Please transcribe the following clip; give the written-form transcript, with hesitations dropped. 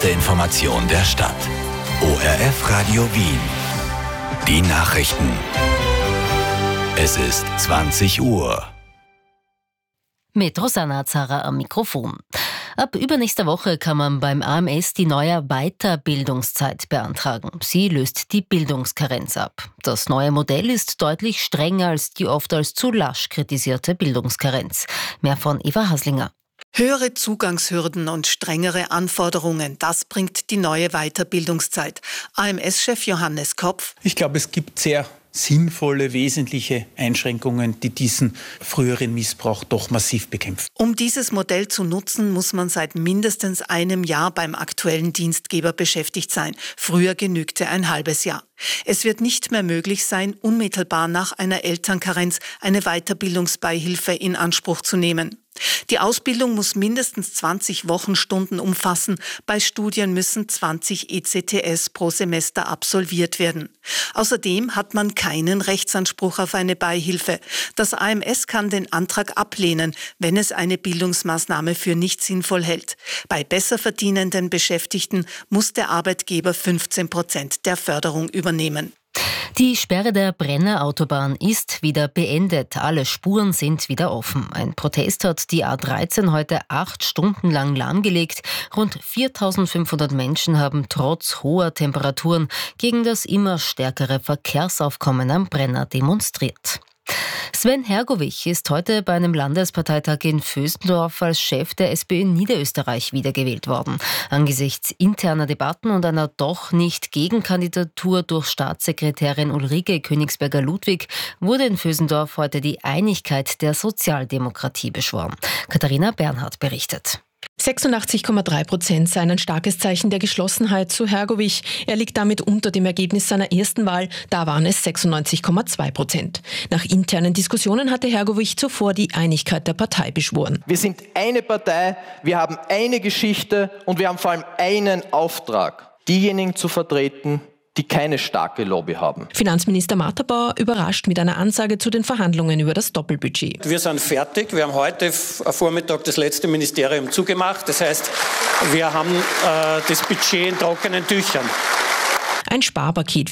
Die Information der Stadt. ORF Radio Wien. Die Nachrichten. Es ist 20 Uhr. Mit Rosanna Zara am Mikrofon. Ab übernächster Woche kann man beim AMS die neue Weiterbildungszeit beantragen. Sie löst die Bildungskarenz ab. Das neue Modell ist deutlich strenger als die oft als zu lasch kritisierte Bildungskarenz. Mehr von Eva Haslinger. Höhere Zugangshürden und strengere Anforderungen, das bringt die neue Weiterbildungszeit. AMS-Chef Johannes Kopf. Ich glaube, es gibt sehr sinnvolle, wesentliche Einschränkungen, die diesen früheren Missbrauch doch massiv bekämpfen. Um dieses Modell zu nutzen, muss man seit mindestens einem Jahr beim aktuellen Dienstgeber beschäftigt sein. Früher genügte ein halbes Jahr. Es wird nicht mehr möglich sein, unmittelbar nach einer Elternkarenz eine Weiterbildungsbeihilfe in Anspruch zu nehmen. Die Ausbildung muss mindestens 20 Wochenstunden umfassen. Bei Studien müssen 20 ECTS pro Semester absolviert werden. Außerdem hat man keinen Rechtsanspruch auf eine Beihilfe. Das AMS kann den Antrag ablehnen, wenn es eine Bildungsmaßnahme für nicht sinnvoll hält. Bei besser verdienenden Beschäftigten muss der Arbeitgeber 15% der Förderung übernehmen. Die Sperre der Brenner Autobahn ist wieder beendet. Alle Spuren sind wieder offen. Ein Protest hat die A13 heute 8 Stunden lang lahmgelegt. Rund 4.500 Menschen haben trotz hoher Temperaturen gegen das immer stärkere Verkehrsaufkommen am Brenner demonstriert. Sven Hergovich ist heute bei einem Landesparteitag in Vösendorf als Chef der SPÖ Niederösterreich wiedergewählt worden. Angesichts interner Debatten und einer doch nicht Gegenkandidatur durch Staatssekretärin Ulrike Königsberger-Ludwig wurde in Vösendorf heute die Einigkeit der Sozialdemokratie beschworen. Katharina Bernhardt berichtet. 86,3% seien ein starkes Zeichen der Geschlossenheit zu Hergovich. Er liegt damit unter dem Ergebnis seiner ersten Wahl, da waren es 96,2%. Nach internen Diskussionen hatte Hergovich zuvor die Einigkeit der Partei beschworen. Wir sind eine Partei, wir haben eine Geschichte und wir haben vor allem einen Auftrag, diejenigen zu vertreten, die keine starke Lobby haben. Finanzminister Matterbauer überrascht mit einer Ansage zu den Verhandlungen über das Doppelbudget. Wir sind fertig. Wir haben heute Vormittag das letzte Ministerium zugemacht. Das heißt, wir haben das Budget in trockenen Tüchern. Ein Sparpaket